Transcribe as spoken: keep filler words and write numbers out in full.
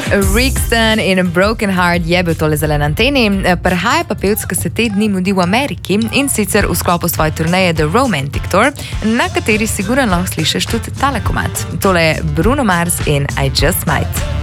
Rixton in Broken Heart je bil tole zelen anteni. Prihaja pa pevc, ki se te dni mudi v Ameriki in sicer v sklopu svoje turneje The Romantic Tour, na kateri sigurno lahko slišiš tudi tale komad. Tole je Bruno Mars in I Just Might.